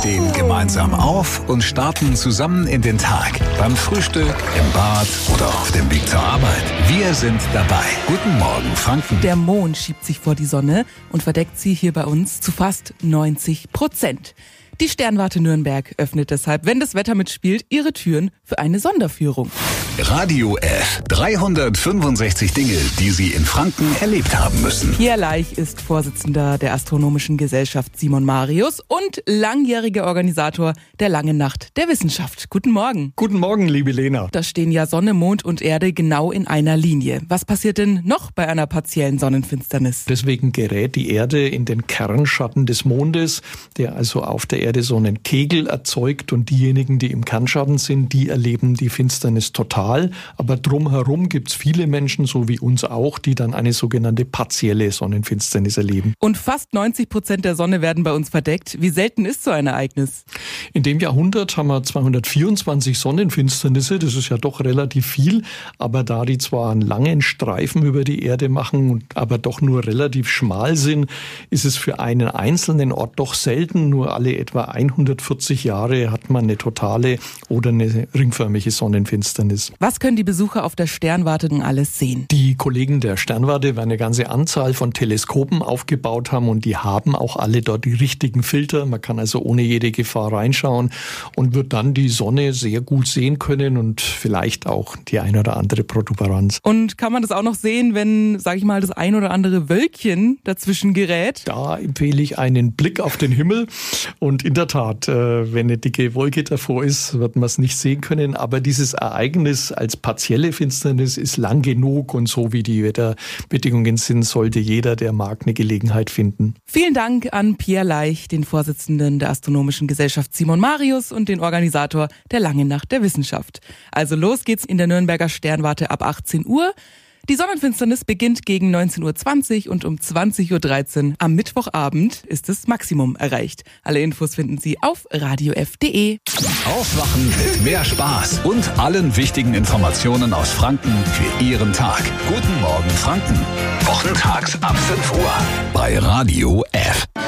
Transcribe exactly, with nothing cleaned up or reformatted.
stehen gemeinsam auf und starten zusammen in den Tag. Beim Frühstück, im Bad oder auf dem Weg zur Arbeit. Wir sind dabei. Guten Morgen, Franken. Der Mond schiebt sich vor die Sonne und verdeckt sie hier bei uns zu fast neunzig Prozent. Die Sternwarte Nürnberg öffnet deshalb, wenn das Wetter mitspielt, ihre Türen für eine Sonderführung. Radio F. dreihundertfünfundsechzig Dinge, die Sie in Franken erlebt haben müssen. Pierre Leich ist Vorsitzender der Astronomischen Gesellschaft Simon Marius und langjähriger Organisator der Langen Nacht der Wissenschaft. Guten Morgen. Guten Morgen, liebe Lena. Da stehen ja Sonne, Mond und Erde genau in einer Linie. Was passiert denn noch bei einer partiellen Sonnenfinsternis? Deswegen gerät die Erde in den Kernschatten des Mondes, der also auf der Erde so einen Kegel erzeugt, und diejenigen, die im Kernschatten sind, die erleben die Finsternis total. Aber drumherum gibt es viele Menschen, so wie uns auch, die dann eine sogenannte partielle Sonnenfinsternis erleben. Und fast neunzig Prozent der Sonne werden bei uns verdeckt. Wie selten ist so ein Ereignis? In dem Jahrhundert haben wir zweihundertvierundzwanzig Sonnenfinsternisse. Das ist ja doch relativ viel. Aber da die zwar einen langen Streifen über die Erde machen, aber doch nur relativ schmal sind, ist es für einen einzelnen Ort doch selten. Nur alle etwa hundertvierzig Jahre hat man eine totale oder eine ringförmige Sonnenfinsternis. Was können die Besucher auf der Sternwarte denn alles sehen? Die Kollegen der Sternwarte werden eine ganze Anzahl von Teleskopen aufgebaut haben, und die haben auch alle dort die richtigen Filter. Man kann also ohne jede Gefahr reinschauen und wird dann die Sonne sehr gut sehen können und vielleicht auch die ein oder andere Protuberanz. Und kann man das auch noch sehen, wenn, sage ich mal, das ein oder andere Wölkchen dazwischen gerät? Da empfehle ich einen Blick auf den Himmel. Und in der Tat, wenn eine dicke Wolke davor ist, wird man es nicht sehen können. Aber dieses Ereignis als partielle Finsternis ist lang genug, und so wie die Wetterbedingungen sind, sollte jeder, der mag, eine Gelegenheit finden. Vielen Dank an Pierre Leich, den Vorsitzenden der Astronomischen Gesellschaft Simon Marius und den Organisator der Langen Nacht der Wissenschaft. Also los geht's in der Nürnberger Sternwarte ab achtzehn Uhr. Die Sonnenfinsternis beginnt gegen neunzehn Uhr zwanzig und um zwanzig Uhr dreizehn am Mittwochabend ist das Maximum erreicht. Alle Infos finden Sie auf radio f punkt de. Aufwachen mit mehr Spaß und allen wichtigen Informationen aus Franken für Ihren Tag. Guten Morgen, Franken. Wochentags ab fünf Uhr bei Radio F.